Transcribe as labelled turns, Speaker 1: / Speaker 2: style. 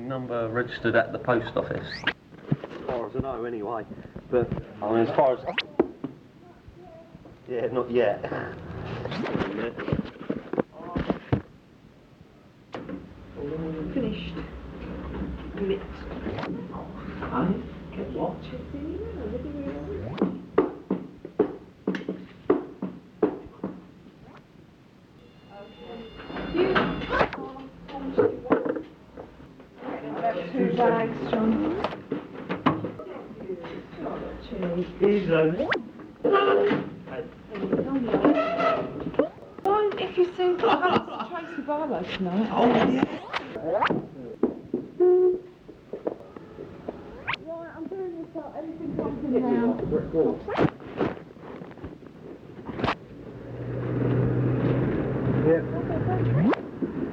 Speaker 1: number registered at the post office?
Speaker 2: As far as I know, anyway. But I mean, as far as yeah, not yet.
Speaker 3: Finished. Mixed.
Speaker 4: I get what?
Speaker 3: Two bags, John. Well, if you think about Tracy Barlow tonight.
Speaker 4: Oh, yeah.
Speaker 3: Right, I'm doing this so everything comes in now.
Speaker 2: Yeah.